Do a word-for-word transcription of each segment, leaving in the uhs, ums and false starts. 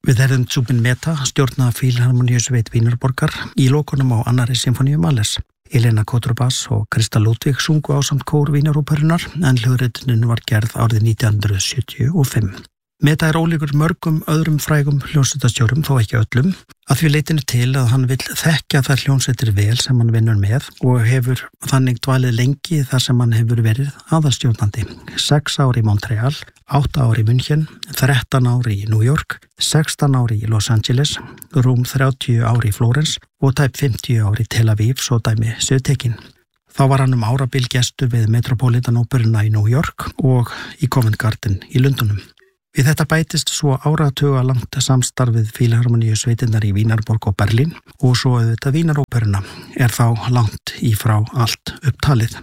Við heyrðum Zubin Mehta stjórna Fílharmoníusveit Vínarborgar í lokunum á annarri symfóníu Mahlers. Elena Kotrobas og Krista Ludvig sungu ásamt kór Vínaróperunnar en hljóðritunin var gerð árið nítján hundruð sjötíu og fimm. Mehta er ólíkur mörgum öðrum frægum hljómsveitarstjórum, þó ekki öllum, að því leytinu til að hann vill þekkja þær hljómsveitir vel sem hann vinnur með og hefur þannig dvalið lengi þar sem hann hefur verið aðalstjórnandi. Sex ár í Montreal, átta ár í München, þrettán ár í New York, sextán ár í Los Angeles, rúm þrjátíu ár í Flórens og tæp fimmtíu ár í Tel Aviv, svo dæmi séu tekin. Þá var hann um árabil gestur við Metropolitan Operuna í New York og í Covent Garden í Lundunum. Við þetta bætist svo áratuga langt samstarfið Fílharmoníusveitinnar í Vínarborg og Berlín og svo auðvitað Vínaróperuna er þá langt í frá allt upptalið.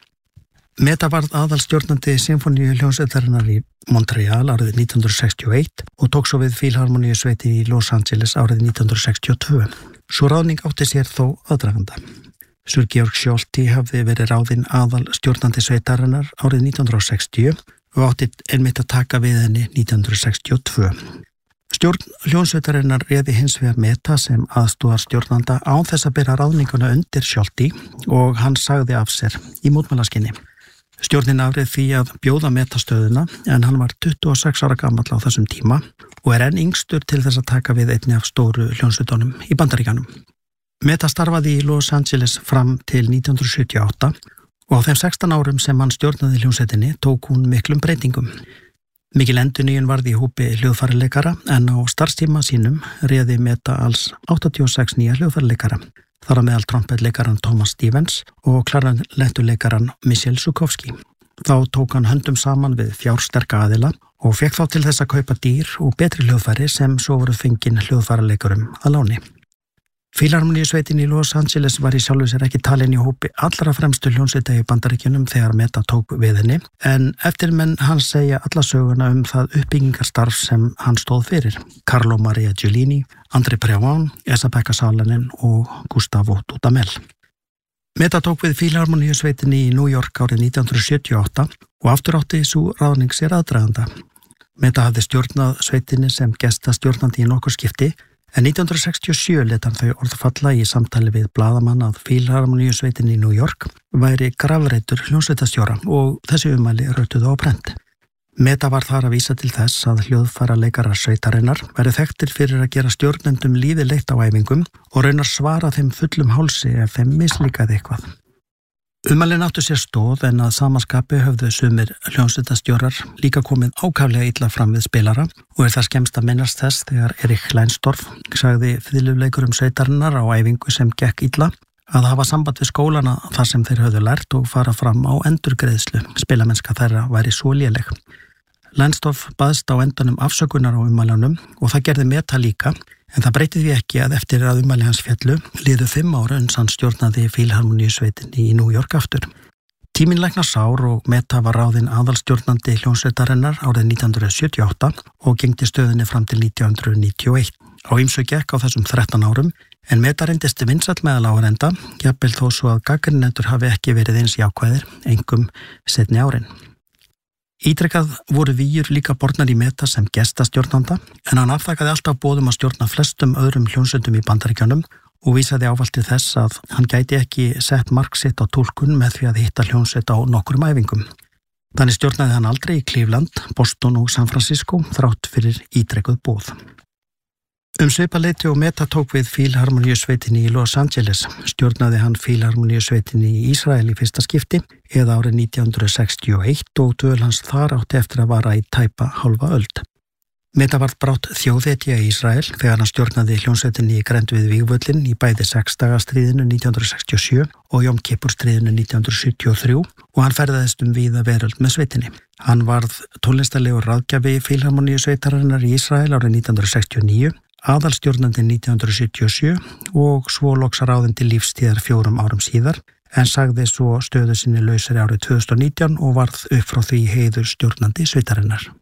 Mehta varð aðalstjórnandi symfóníu hljómsveitarinnar í Montreal árið nítján hundruð sextíu og eitt og tók svo við Fílharmoníusveitin í Los Angeles árið nítján hundruð sextíu og tvö. Svo ráðning átti sér þó aðdraganda. Sir Georg Scholti hafði verið ráðinn aðalstjórnandi sveitarinnar árið nítján hundruð sextíu og átti einmitt að taka við henni nítján hundruð sextíu og tvö. Stjórn hljómsveitarinnar réði hins vegar Mehta sem aðstoðar stjórnanda án þess að bera ráðninguna undir Scholti og hann sagði af sér í mótmælaskinni. Stjórnin afrið því að bjóða Mehta stöðuna en hann var tuttugu og sex ára gamall á þessum tíma og er enn yngstur til þess að taka við einni af stóru hljómsveitunum í Bandaríkjanum. Mehta starfaði í Los Angeles fram til nítján hundruð sjötíu og átta og á þeim sextán árum sem hann stjórnaði hljómsveitinni tók hún miklum breytingum. Mikil endurnýjun varð í hópi hljóðfæraleikara en á starfstíma sínum réði Mehta alls áttatíu og sex nýja hljóðfæraleikara. Þar á meðal trompetleikaran Thomas Stevens og klarinettuleikaran Michel Žukovský. Þá tók hann höndum saman við fjársterka aðila og fekk þá til þess að kaupa dýr og betri hljóðfæri sem svo voru fengin hljóðfæraleikurum að láni. Fílharmoníusveitin í Los Angeles var í sjálfu sér ekki talin í hópi allra fremstu hljómsveita í Bandaríkjunum þegar Mehta tók við henni, en eftirmenn hans segja alla söguna um það uppbyggingarstarf sem hann stóð fyrir. Carlo Maria Giulini, André Previn, Esa-Pekka Salonen og Gustavo Dudamel. Mehta tók við Fílharmoníusveitinni í New York árið nítján hundruð sjötíu og átta og aftur átti sú ráðning sér aðdraganda. Mehta hafði stjórnað sveitinni sem gestastjórnandi í nokkur skipti, en nítján hundruð sextíu og sjö lét hann þau orð falla í samtali við blaðamann að Fílharmoníusveitinni í New York væri grafreitur hljómsveitastjóra og þessi ummæli rötuðu á prent. Mehta var þar að vísa til þess að hljóðfæraleikarar sveitarinnar væru þekktir fyrir að gera stjórnendum lífið leitt á æfingum og raunar svara þeim fullum hálsi ef þeim mislíkaði eitthvað. Ummælin áttu sér stóð en að samaskapi höfðu sumir hljómsveitastjórar líka komið ákaflega illa fram við spilara og er það skemmst að minnast þess þegar Erik Leinsdorf sagði fiðluleikurum sveitarinnar á æfingu sem gekk illa að hafa samband við skólana þar sem þeir höfðu lært og fara fram á endurgreiðslu. Spilamennska þeirra væri svo léleg. Leinsdorf baðst á endanum afsökunar á ummælunum og það gerði Mehta líka, en það breytið því ekki að eftir að ummæli hans fjallu liðu fimm ára uns hann stjórnaði Fílharmoníusveitinni í New York aftur. Tíminn læknar sár og Mehta var ráðinn aðalstjórnandi hljómsveitarinnar árið nítján hundruð sjötíu og átta og gegndi stöðunni fram til nítján hundruð níutíu og eitt. Á ýmsu gekk á þessum þrettán árum, en Mehta reyndist vinsæll meðal áhorenda, jafnvel þó svo að gagnrýnendur hafi ekki verið eins jákvæðir, einkum seinni árin. Ítrekkað voru víur líka bornar í Mehta sem gestastjórnanda, en hann afþakkaði alltaf boðum að stjórna flestum öðrum hljómsveitum í Bandaríkjunum og vísaði ávallt til þess að hann gæti ekki sett mark sitt á túlkun með því að hitta hljómsveit á nokkrum æfingum. Þannig stjórnaði hann aldrei í Cleveland, Boston og San Francisco þrátt fyrir ítrekkuð boð. Um svipaleyti og Mehta tók við Fílharmoníusveitinni í Los Angeles, stjórnaði hann Fílharmoníusveitinni í Ísrael í fyrsta skipti eða árið nítján hundruð sextíu og eitt og dvöl hans þar átti eftir að vara í tæpa hálfa öld. Mehta varð brátt þjóðhetja í Ísrael þegar hann stjórnaði hljómsveitinni í grennd við Vígvöllinn í bæði sexdagastríðinu nítján hundruð sextíu og sjö og Jom Kippur-stríðinu nítján hundruð sjötíu og þrjú og hann ferðaðist um víða veröld með sveitinni. Hann varð tónlistarlegur ráðgjafi Fílharmoníusveitarinnar í Ísrael árið nítján hundruð sextíu og níu, aðalstjórnandi nítján hundruð sjötíu og sjö og svo loks ráðinn til lífstíðar fjórum árum síðar, en sagði svo stöðu sinni lausari árið tvö þúsund og nítján og varð upp frá því heiður stjórnandi sveitarinnar.